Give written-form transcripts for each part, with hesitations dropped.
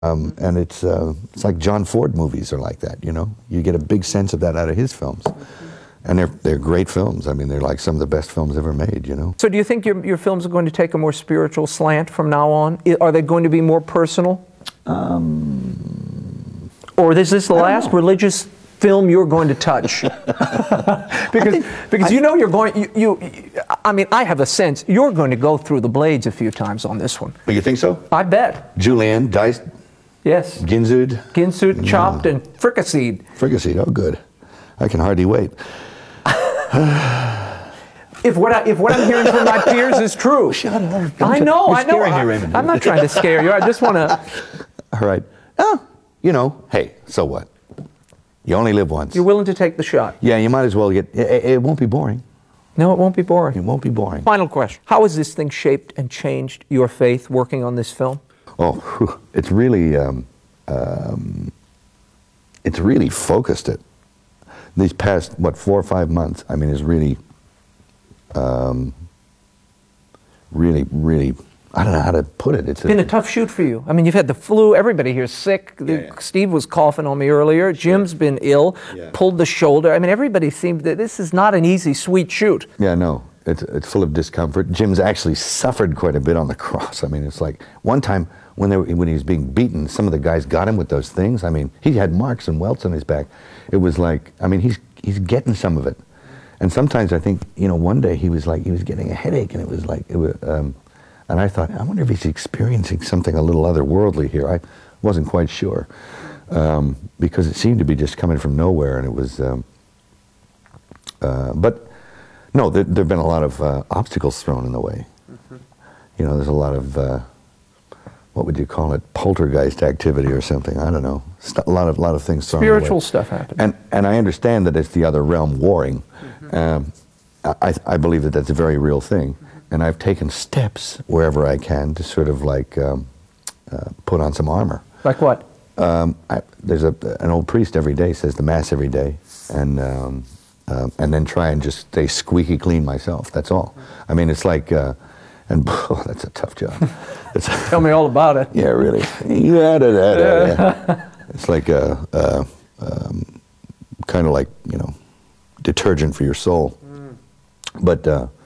And it's like John Ford movies are like that, you know? You get a big sense of that out of his films. And they're great films. I mean, they're like some of the best films ever made, you know? So do you think your films are going to take a more spiritual slant from now on? Are they going to be more personal? Or is this the last religious film you're going to touch? because you know you're going, I mean, I have a sense you're going to go through the blades a few times on this one. But you think so? I bet. Julienne, diced? Yes. Ginsued, chopped, and fricasseed. Fricasseed, oh good. I can hardly wait. If what I'm hearing from my peers is true. Shut up. I know. You're scaring me, Raymond. I'm not trying to scare you. I just want to. All right. Oh, you know, hey, so what? You only live once. You're willing to take the shot. Yeah, you might as well get, it won't be boring. No, it won't be boring. It won't be boring. Final question. How has this thing shaped and changed your faith working on this film? Oh, it's really focused it. These past, 4 or 5 months, I mean, is really, really, I don't know how to put it. It's been a tough shoot for you. I mean, you've had the flu. Everybody here's sick. Yeah. Steve was coughing on me earlier. Jim's been ill, pulled the shoulder. I mean, everybody seemed that this is not an easy, sweet shoot. Yeah, no. It's full of discomfort. Jim's actually suffered quite a bit on the cross. I mean, it's like one time when he was being beaten, some of the guys got him with those things. I mean, he had marks and welts on his back. It was like, I mean, he's getting some of it. And sometimes I think, you know, one day he was getting a headache, and it was like, and I thought, I wonder if he's experiencing something a little otherworldly here. I wasn't quite sure, because it seemed to be just coming from nowhere, and it was, but no, there have been a lot of obstacles thrown in the way. Mm-hmm. You know, there's a lot of, what would you call it, poltergeist activity or something, I don't know. A lot of things thrown Spiritual in the way. Stuff happening. And I understand that it's the other realm warring. Mm-hmm. I believe that that's a very real thing. Mm-hmm. And I've taken steps wherever I can to sort of like put on some armor. Like what? There's an old priest every day says the Mass every day, and then try and just stay squeaky clean myself. That's all. I mean, it's like, and that's a tough job. Tell me all about it. Yeah, really. Yeah. It's like kind of like, you know, detergent for your soul. Mm. But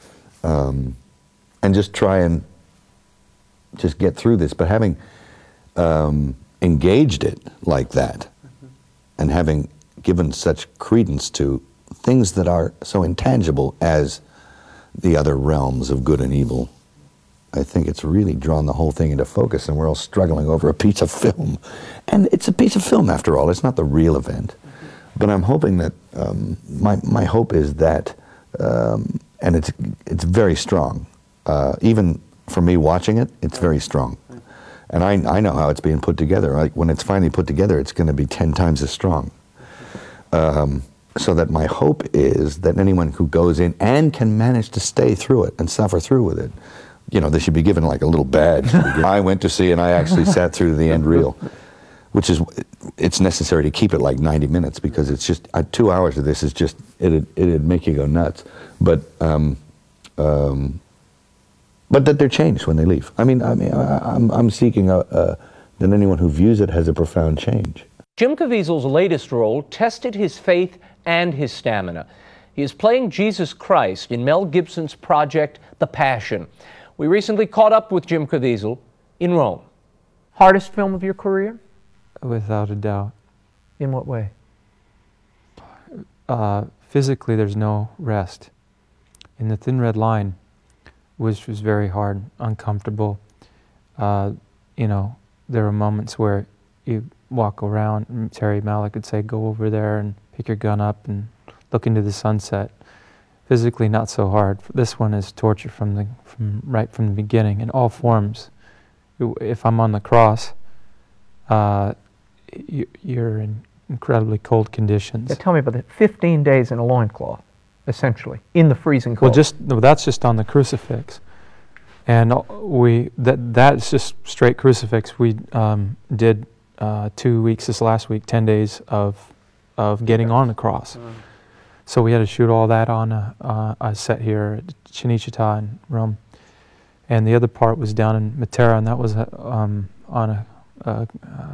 and just try and just get through this. But having engaged it like that, and having given such credence to things that are so intangible as the other realms of good and evil, I think it's really drawn the whole thing into focus, and we're all struggling over a piece of film. And it's a piece of film, after all. It's not the real event. Mm-hmm. But I'm hoping that, my hope is that, and it's very strong. Even for me watching it, it's very strong. And I know how it's being put together. Like, when it's finally put together, it's going to be 10 times as strong. So that my hope is that anyone who goes in and can manage to stay through it and suffer through with it, you know, they should be given like a little badge. I went to see and I actually sat through the end reel, which is, it's necessary to keep it like 90 minutes, because it's just, 2 hours of this is just, it'd make you go nuts. But that they're changed when they leave. I'm seeking that anyone who views it has a profound change. Jim Caviezel's latest role tested his faith and his stamina. He is playing Jesus Christ in Mel Gibson's project, The Passion. We recently caught up with Jim Caviezel in Rome. Hardest film of your career? Without a doubt. In what way? Physically, there's no rest. In The Thin Red Line, which was very hard, uncomfortable, you know, there were moments where you walk around, and Terry Malick would say, go over there and pick your gun up and look into the sunset. Physically not so hard. This one is torture right from the beginning, in all forms. If I'm on the cross, you're in incredibly cold conditions. Yeah, tell me about it. 15 days in a loincloth, essentially, in the freezing cold. Well, that's just on the crucifix. And that's just straight crucifix. We did 2 weeks this last week, 10 days of getting on the cross. So we had to shoot all that on a set here at Cinecittà in Rome. And the other part was down in Matera, and that was on a uh,